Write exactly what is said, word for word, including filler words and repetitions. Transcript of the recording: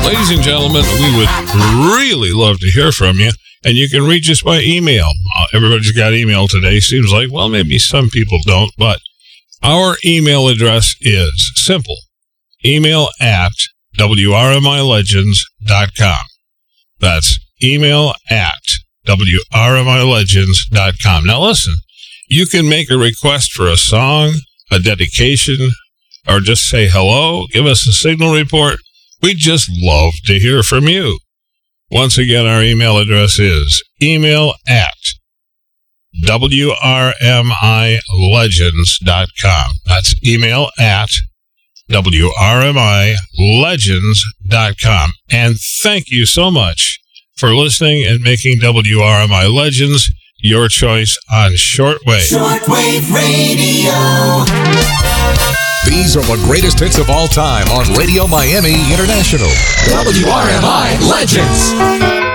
Ladies and gentlemen, we would really love to hear from you, and you can reach us by email. Uh, everybody's got email today. Seems like, well, maybe some people don't, but our email address is simple. Email at W R M I legends dot com. That's email at W R M I legends dot com. Now listen, you can make a request for a song, a dedication, or just say hello, give us a signal report. We'd just love to hear from you. Once again, our email address is email at W R M I legends dot com. That's email at W R M I legends dot com. And thank you so much for listening and making W R M I Legends your choice on shortwave. Shortwave radio. These are the greatest hits of all time on Radio Miami International. W R M I Legends.